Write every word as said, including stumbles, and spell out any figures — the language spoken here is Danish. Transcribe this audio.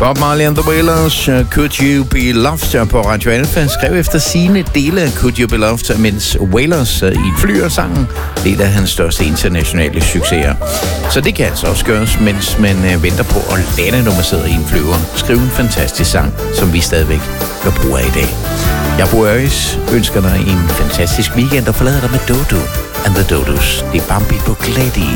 Bob Marley and the Wailers, Could You Be Loved på Radio Alfa, skrev efter sine dele af Could You Be Loved, mens Wailers sad i et fly og sangen, det af hans største internationale succeser. Så det kan altså også gøres, mens man venter på at lande, når man sidder i en flyver. Skriv en fantastisk sang, som vi stadigvæk kan bruge af i dag. Jeg Bo Øjes ønsker dig en fantastisk weekend og forlader dig med Dodo and the Dodos. Det er Bambi på Glady.